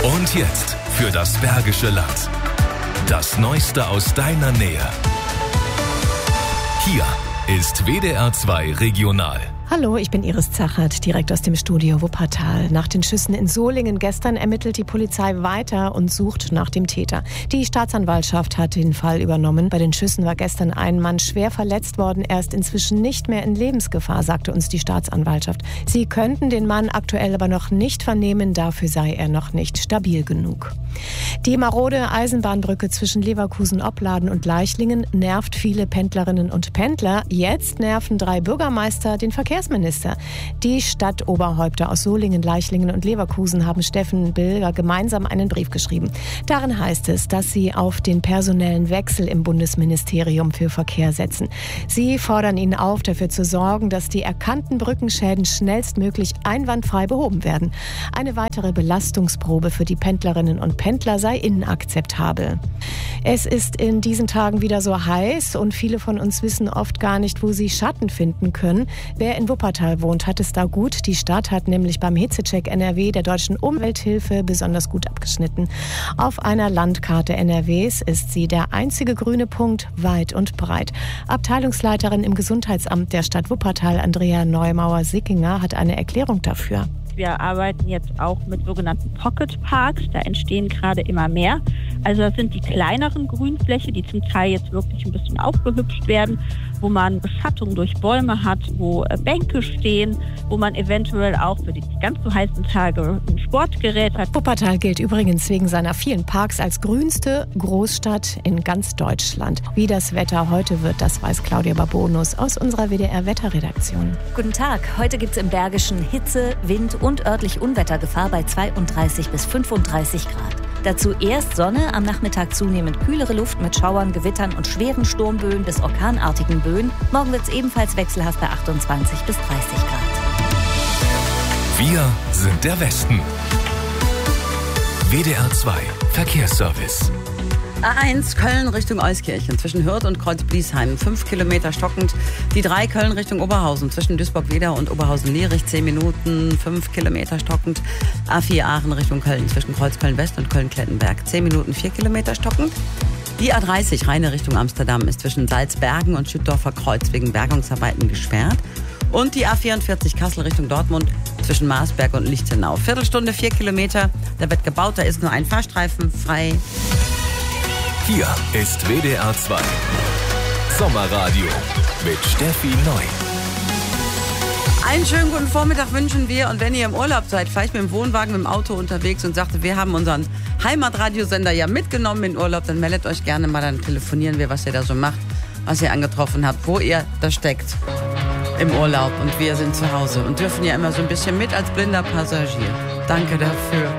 Und jetzt für das Bergische Land. Das Neueste aus deiner Nähe. Hier ist WDR 2 Regional. Hallo, ich bin Iris Zachert, direkt aus dem Studio Wuppertal. Nach den Schüssen in Solingen gestern ermittelt die Polizei weiter und sucht nach dem Täter. Die Staatsanwaltschaft hat den Fall übernommen. Bei den Schüssen war gestern ein Mann schwer verletzt worden. Er ist inzwischen nicht mehr in Lebensgefahr, sagte uns die Staatsanwaltschaft. Sie könnten den Mann aktuell aber noch nicht vernehmen, dafür sei er noch nicht stabil genug. Die marode Eisenbahnbrücke zwischen Leverkusen-Opladen und Leichlingen nervt viele Pendlerinnen und Pendler. Jetzt nerven 3 Bürgermeister den Verkehrsminister. Die Stadtoberhäupter aus Solingen, Leichlingen und Leverkusen haben Steffen Bilger gemeinsam einen Brief geschrieben. Darin heißt es, dass sie auf den personellen Wechsel im Bundesministerium für Verkehr setzen. Sie fordern ihn auf, dafür zu sorgen, dass die erkannten Brückenschäden schnellstmöglich einwandfrei behoben werden. Eine weitere Belastungsprobe für die Pendlerinnen und Pendler sei inakzeptabel. Es ist in diesen Tagen wieder so heiß und viele von uns wissen oft gar nicht, wo sie Schatten finden können. Wer in Wuppertal wohnt, hat es da gut. Die Stadt hat nämlich beim Hitzecheck NRW der Deutschen Umwelthilfe besonders gut abgeschnitten. Auf einer Landkarte NRWs ist sie der einzige grüne Punkt weit und breit. Abteilungsleiterin im Gesundheitsamt der Stadt Wuppertal, Andrea Neumauer-Sickinger, hat eine Erklärung dafür. Wir arbeiten jetzt auch mit sogenannten Pocket Parks. Da entstehen gerade immer mehr. Also das sind die kleineren Grünflächen, die zum Teil jetzt wirklich ein bisschen aufgehübscht werden, wo man Beschattung durch Bäume hat, wo Bänke stehen, wo man eventuell auch für die ganz so heißen Tage ein Sportgerät hat. Wuppertal gilt übrigens wegen seiner vielen Parks als grünste Großstadt in ganz Deutschland. Wie das Wetter heute wird, das weiß Claudia Babonus aus unserer WDR-Wetterredaktion. Guten Tag. Heute gibt es im Bergischen Hitze, Wind und örtlich Unwettergefahr bei 32 bis 35 Grad. Dazu erst Sonne, am Nachmittag zunehmend kühlere Luft mit Schauern, Gewittern und schweren Sturmböen bis orkanartigen Böen. Morgen wird es ebenfalls wechselhaft bei 28 bis 30 Grad. Wir sind der Westen. WDR 2 Verkehrsservice. A1 Köln Richtung Euskirchen zwischen Hürth und Kreuz-Bliesheim 5 Kilometer stockend. Die 3 Köln Richtung Oberhausen zwischen Duisburg-Wedau und Oberhausen-Lierich 10 Minuten 5 Kilometer stockend. A4 Aachen Richtung Köln zwischen Kreuz-Köln-West und Köln-Klettenberg 10 Minuten 4 Kilometer stockend. Die A30 Rheine Richtung Amsterdam ist zwischen Salzbergen und Schüttdorfer Kreuz wegen Bergungsarbeiten gesperrt. Und die A44 Kassel Richtung Dortmund zwischen Marsberg und Lichtenau. Viertelstunde 4 Kilometer. Da wird gebaut, da ist nur ein Fahrstreifen frei. Hier ist WDR 2 Sommerradio mit Steffi Neu. Einen schönen guten Vormittag wünschen wir. Und wenn ihr im Urlaub seid, vielleicht mit dem Wohnwagen, mit dem Auto unterwegs und sagt, wir haben unseren Heimatradiosender ja mitgenommen in Urlaub, dann meldet euch gerne mal, dann telefonieren wir, was ihr da so macht, was ihr angetroffen habt, wo ihr da steckt im Urlaub. Und wir sind zu Hause und dürfen ja immer so ein bisschen mit als blinder Passagier. Danke dafür.